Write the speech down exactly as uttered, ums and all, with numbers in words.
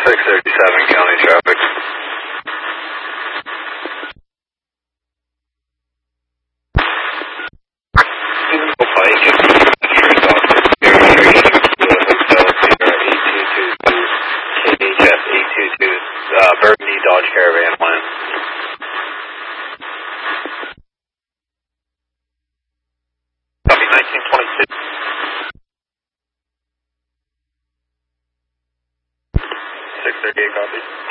six thirty-seven county traffic. Uh, Burgundy Dodge Caravan plan. Copy nineteen twenty-six. six thirty-eight copy.